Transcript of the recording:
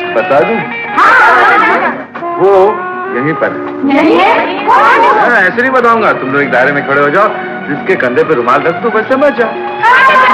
बता दूं? वो यहीं पर है। ऐसे नहीं बताऊंगा, तुम लोग एक दायरे में खड़े हो जाओ, जिसके कंधे पे रुमाल रख दो, बस समझ जाओ।